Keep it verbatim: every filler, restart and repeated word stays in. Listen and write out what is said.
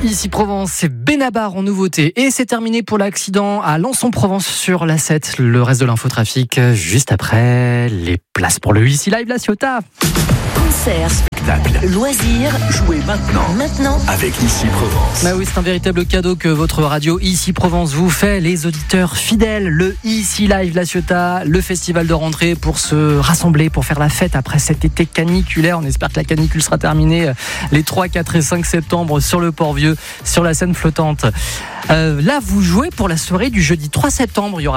Ici Provence, c'est Benabar en nouveauté. Et c'est terminé pour l'accident à Lançon-Provence sur l'A sept. Le reste de l'infotrafic, juste après les places pour le Ici Live La Ciotat. Concert, spectacle, loisirs, jouez maintenant. Maintenant, avec Ici Provence. Bah oui, c'est un véritable cadeau que votre radio Ici Provence vous fait, les auditeurs fidèles. Le Ici Live La Ciotat, le festival de rentrée pour se rassembler, pour faire la fête après cet été caniculaire. On espère que la canicule sera terminée les trois, quatre et cinq septembre sur le Port-Vieux, sur la scène flottante. Euh, là, vous jouez pour la soirée du jeudi trois septembre. Il y aura